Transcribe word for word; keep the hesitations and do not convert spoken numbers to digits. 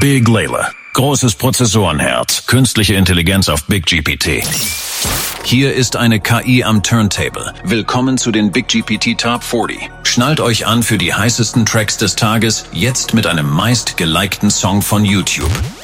Big Layla. Großes Prozessorenherz. Künstliche Intelligenz auf Big G P T. Hier ist eine K I am Turntable. Willkommen zu den Big G P T Top vierzig. Schnallt euch an für die heißesten Tracks des Tages, jetzt mit einem meist gelikten Song von YouTube.